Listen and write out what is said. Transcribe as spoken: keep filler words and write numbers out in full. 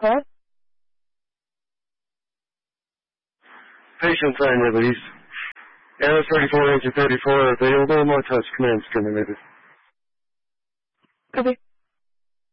Hello? Patient sign release. Anna thirty-four, engine thirty-four, available, more touch commands terminated. Copy.